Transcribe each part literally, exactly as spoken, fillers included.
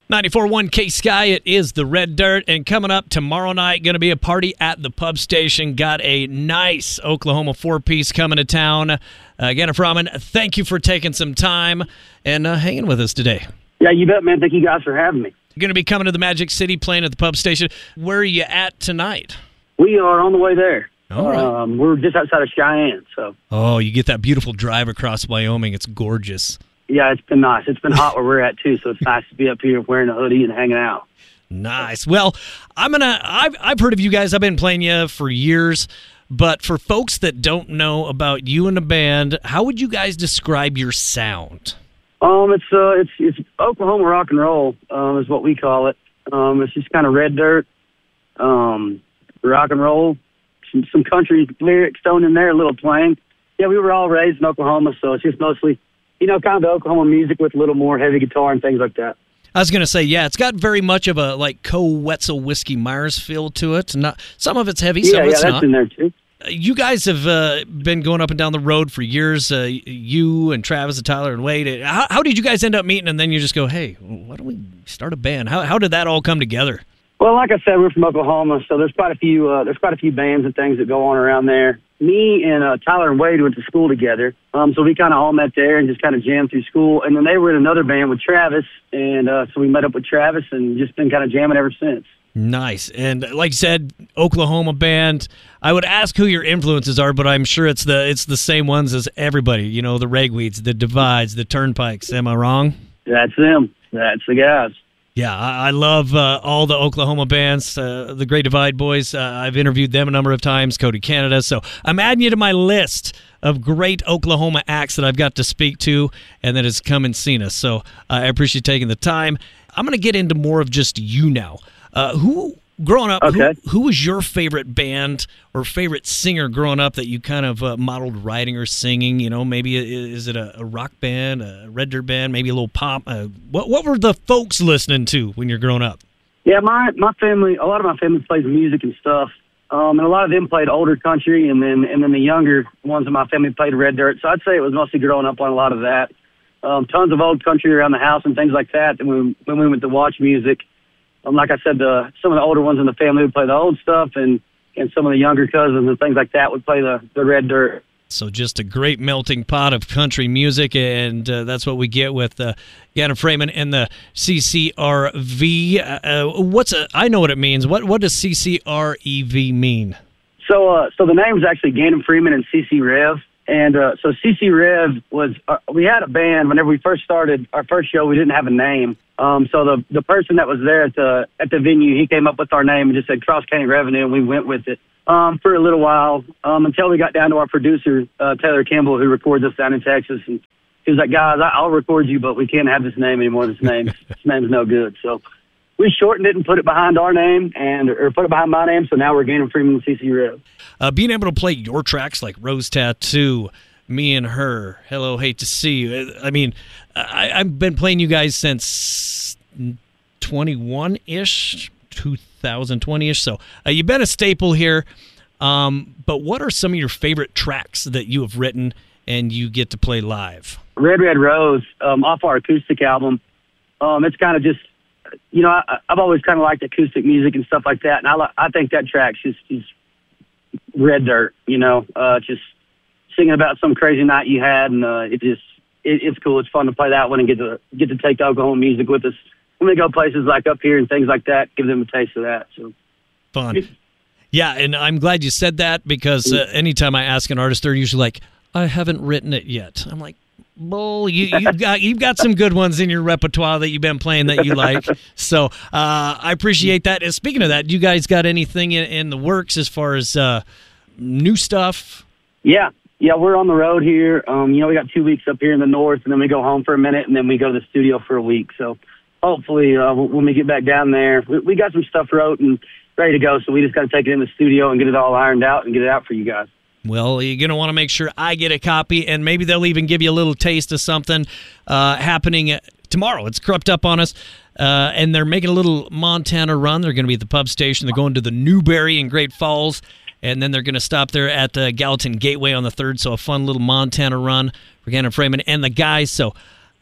ninety-four point one K-Sky, it is the Red Dirt, and coming up tomorrow night, going to be a party at the pub station. Got a nice Oklahoma four-piece coming to town. Uh, Gannon Froman, thank you for taking some time and uh, hanging with us today. Yeah, you bet, man. Thank you guys for having me. You're going to be coming to the Magic City, playing at the pub station. Where are you at tonight? We are on the way there. All right. Um, we're just outside of Cheyenne, so. Oh, you get that beautiful drive across Wyoming. It's gorgeous. Yeah, it's been nice. It's been hot where we're at, too, so it's nice to be up here wearing a hoodie and hanging out. Nice. Well, I'm gonna. I've I've heard of you guys. I've been playing you for years, but for folks that don't know about you and the band, how would you guys describe your sound? Um, it's uh, it's it's Oklahoma rock and roll, um, is what we call it. Um, it's just kind of red dirt, um, rock and roll, some some country lyrics thrown in there, a little twang. Yeah, we were all raised in Oklahoma, so it's just mostly, you know, kind of the Oklahoma music with a little more heavy guitar and things like that. I was going to say, yeah, it's got very much of a, like, Co-Wetzel Whiskey Myers feel to it. Not Some of it's heavy, some yeah, of it's yeah, that's not. in there, too. Uh, you guys have uh, been going up and down the road for years, uh, you and Travis and Tyler and Wade. How, how did you guys end up meeting, and then you just go, hey, why don't we start a band? How, how did that all come together? Well, like I said, we're from Oklahoma, so there's quite a few uh, there's quite a few bands and things that go on around there. Me and uh, Tyler and Wade went to school together, um, so we kind of all met there and just kind of jammed through school. And then they were in another band with Travis, and uh, so we met up with Travis and just been kind of jamming ever since. Nice. And like you said, Oklahoma band. I would ask who your influences are, but I'm sure it's the it's the same ones as everybody. You know, the Ragweeds, the Divides, the Turnpikes. Am I wrong? That's them. That's the guys. Yeah, I, I love uh, all the Oklahoma bands, uh, the Great Divide Boys. Uh, I've interviewed them a number of times, Cody Canada. So I'm adding you to my list of great Oklahoma acts that I've got to speak to and that has come and seen us. So uh, I appreciate taking the time. I'm going to get into more of just you now. Uh, who, growing up, okay. who, who was your favorite band or favorite singer growing up that you kind of uh, modeled writing or singing? You know, maybe is it a, a rock band, a Red Dirt band, maybe a little pop? Uh, what what were the folks listening to when you're growing up? Yeah, my my family, a lot of my family plays music and stuff, um, and a lot of them played older country, and then and then the younger ones of my family played Red Dirt. So I'd say it was mostly growing up on a lot of that. Um, tons of old country around the house and things like that. And when when we went to watch music. Um, like I said, the, some of the older ones in the family would play the old stuff, and, and some of the younger cousins and things like that would play the, the Red Dirt. So just a great melting pot of country music, and uh, that's what we get with uh, Gannon Froman and the C C R V. Uh, what's a? I know what it means. What what does C C R E V mean? So uh, so the name is actually Gannon Freeman and C C Rev. And uh, so C C Rev was, uh, we had a band whenever we first started our first show. We didn't have a name. Um, so the the person that was there at the at the venue, he came up with our name and just said Cross County Revenue, and we went with it um, for a little while um, until we got down to our producer, uh, Taylor Kimball, who records us down in Texas. And he was like, guys, I- I'll record you, but we can't have this name anymore. This name, this name's no good. So we shortened it and put it behind our name, and or put it behind my name. So now we're Gannon Freeman and C C Rev. Uh, being able to play your tracks like Rose Tattoo, Me and Her, Hello, Hate to See You. I mean, I, I've been playing you guys since twenty-one-ish, two thousand twenty-ish. So uh, you've been a staple here. Um, but what are some of your favorite tracks that you have written and you get to play live? Red Red Rose, um, off our acoustic album. Um, it's kind of just, you know, I, I've always kind of liked acoustic music and stuff like that, and I li- I think that track's just is Red Dirt, you know, uh, just singing about some crazy night you had, and uh, it just it, it's cool. It's fun to play that one and get to get to take the Oklahoma music with us when we go places like up here and things like that. Give them a taste of that. So fun, yeah. And I'm glad you said that because uh, anytime I ask an artist, they're usually like, "I haven't written it yet." I'm like, "Bull, you, you've got you've got some good ones in your repertoire that you've been playing that you like." So uh, I appreciate that. And speaking of that, you guys got anything in, in the works as far as uh, new stuff? Yeah. Yeah, we're on the road here. Um, you know, we got two weeks up here in the north, and then we go home for a minute, and then we go to the studio for a week. So hopefully uh, when we get back down there, we, we got some stuff wrote and ready to go, so we just got to take it in the studio and get it all ironed out and get it out for you guys. Well, you're going to want to make sure I get a copy, and maybe they'll even give you a little taste of something uh, happening tomorrow. It's crept up on us, uh, and they're making a little Montana run. They're going to be at the pub station. They're going to the Newberry in Great Falls. And then they're going to stop there at uh, Gallatin Gateway on the third. So a fun little Montana run for Gannon Froman and the guys. So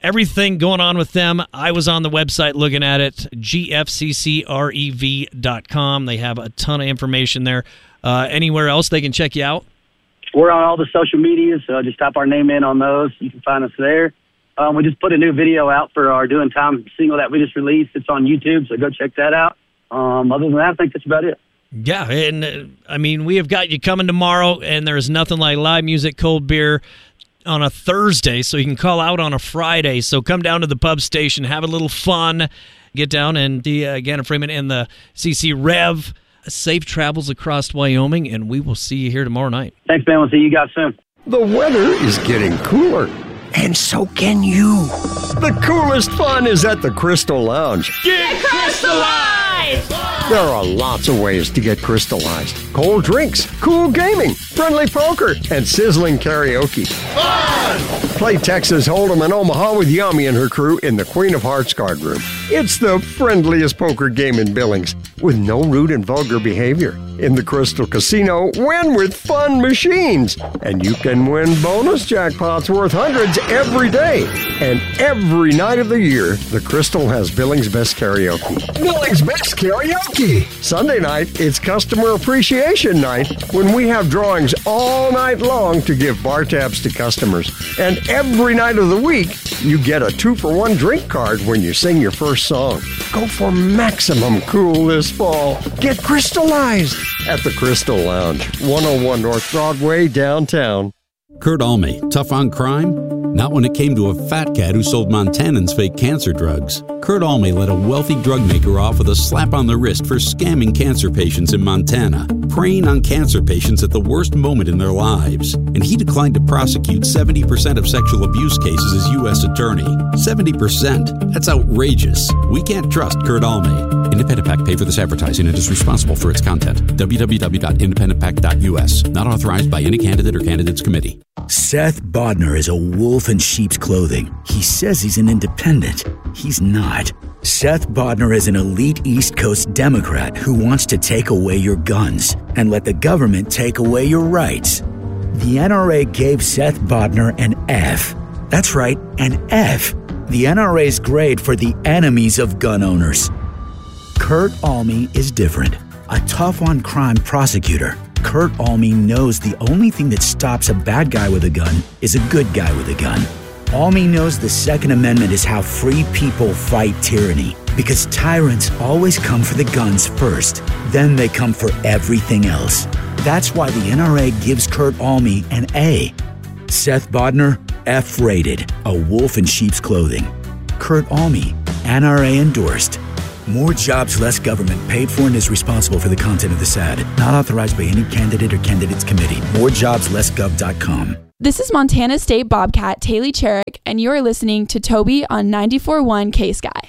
everything going on with them. I was on the website looking at it, G F C C rev dot com. They have a ton of information there. Uh, anywhere else they can check you out? We're on all the social medias, so just type our name in on those. You can find us there. Um, we just put a new video out for our Doing Time single that we just released. It's on YouTube, so go check that out. Um, other than that, I think that's about it. Yeah, and uh, I mean, we have got you coming tomorrow, and there's nothing like live music, cold beer on a Thursday, so you can call out on a Friday. So come down to the pub station, have a little fun, get down and the uh, Gannon Freeman and the C C Rev. Safe travels across Wyoming, and we will see you here tomorrow night. Thanks, man. We'll see you guys soon. The weather is getting cooler, and so can you. The coolest fun is at the Crystal Lounge. Get crystallized! There are lots of ways to get crystallized. Cold drinks, cool gaming, friendly poker, and sizzling karaoke. Fun! Play Texas Hold'em in Omaha with Yami and her crew in the Queen of Hearts card room. It's the friendliest poker game in Billings, with no rude and vulgar behavior. In the Crystal Casino, win with fun machines. And you can win bonus jackpots worth hundreds every day. And every night of the year, the Crystal has Billings' Best Karaoke. Billings' Best Karaoke! Sunday night, it's Customer Appreciation Night, when we have drawings all night long to give bar tabs to customers. And every night of the week, you get a two-for-one drink card when you sing your first song. Go for maximum cool this fall. Get crystallized at the Crystal Lounge, one oh one North Broadway, downtown. Kurt Alme, tough on crime? Not when it came to a fat cat who sold Montanans fake cancer drugs. Kurt Alme let a wealthy drug maker off with a slap on the wrist for scamming cancer patients in Montana, preying on cancer patients at the worst moment in their lives. And he declined to prosecute seventy percent of sexual abuse cases as U S attorney. seventy percent? That's outrageous. We can't trust Kurt Alme. Independent PAC paid for this advertising and is responsible for its content. w w w dot independent pac dot u s. Not authorized by any candidate or candidates committee. Seth Bodnar is a wolf in sheep's clothing. He says he's an independent. He's not. Seth Bodnar is an elite East Coast Democrat who wants to take away your guns and let the government take away your rights. The N R A gave Seth Bodnar an F. That's right, an F. The N R A's grade for the enemies of gun owners. Kurt Alme is different. A tough-on-crime prosecutor. Kurt Alme knows the only thing that stops a bad guy with a gun is a good guy with a gun. Alme knows the Second Amendment is how free people fight tyranny, because tyrants always come for the guns first, then they come for everything else. That's why the N R A gives Kurt Alme an A. Seth Bodnar, F-rated, a wolf in sheep's clothing. Kurt Alme, N R A endorsed. More jobs, less government, paid for and is responsible for the content of this ad. Not authorized by any candidate or candidates committee. more jobs less gov dot com. This is Montana State Bobcat Taylor Cherrick, and you're listening to Toby on ninety-four point one K-Sky.